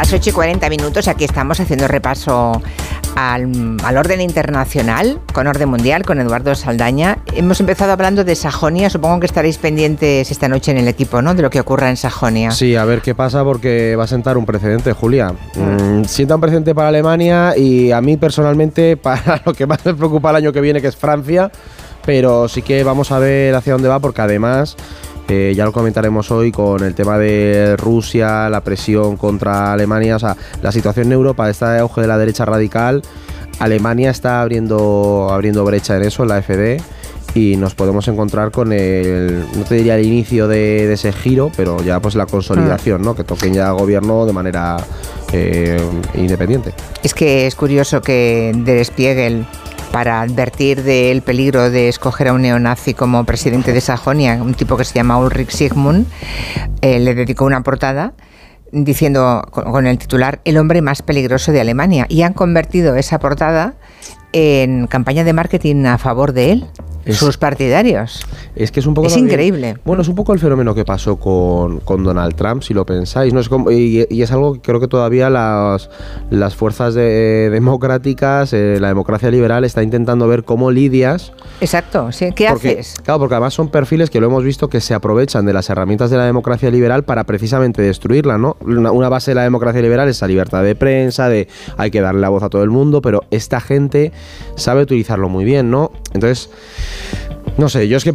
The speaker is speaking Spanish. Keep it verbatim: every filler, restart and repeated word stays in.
las ocho y cuarenta minutos, aquí estamos haciendo repaso al, al orden internacional, con orden mundial, con Eduardo Saldaña. Hemos empezado hablando de Sajonia, supongo que estaréis pendientes esta noche en el equipo, ¿no?, de lo que ocurra en Sajonia. Sí, a ver qué pasa, porque va a sentar un precedente, Julia. Mm, sienta un precedente para Alemania y a mí personalmente para lo que más me preocupa el año que viene, que es Francia, pero sí que vamos a ver hacia dónde va, porque además... Eh, ya lo comentaremos hoy con el tema de Rusia, la presión contra Alemania, o sea, la situación en Europa, este auge de la derecha radical. Alemania está abriendo, abriendo brecha en eso, en la A F D, y nos podemos encontrar con el, no te diría el inicio de, de ese giro, pero ya pues la consolidación, ¿no?, que toquen ya gobierno de manera eh, independiente. Es que es curioso que Der Spiegel, para advertir del peligro de escoger a un neonazi como presidente de Sajonia, un tipo que se llama Ulrich Sigmund, eh, le dedicó una portada diciendo con, con el titular "El hombre más peligroso de Alemania", y han convertido esa portada en campaña de marketing a favor de él. Es, sus partidarios. Es que es un poco... Es también, increíble. Bueno, es un poco el fenómeno que pasó con, con Donald Trump, si lo pensáis, ¿no? Es como, y, y es algo que creo que todavía las, las fuerzas de, democráticas, eh, la democracia liberal, está intentando ver cómo lidias. Exacto, sí. ¿Qué porque, haces? Claro, porque además son perfiles que lo hemos visto que se aprovechan de las herramientas de la democracia liberal para precisamente destruirla, ¿no? Una, una base de la democracia liberal es la libertad de prensa, de hay que darle la voz a todo el mundo, pero esta gente sabe utilizarlo muy bien, ¿no? Entonces... No sé, yo es que